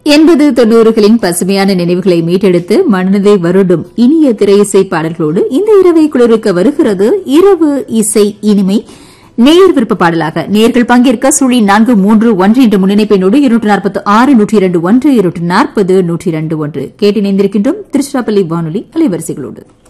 80-90களின் பசுமையான நினைவுகளை மீட்டெடுத்து மனதை வருடும் இனிய திரையிசை பாடல்களோடு இந்த இரவை குளிர்விக்க வருகிறது இரவு இசை இனிமை. நேயர் விருப்ப பாடலாக நேயர்கள் பங்கேற்க 431 என்ற முன்னிணைப்பினோடு 246-102-1 240-102 கேட்டிணைந்திருக்கின்றோம் திருச்சிராப்பள்ளி வானொலி அலைவரிசைகளோடு.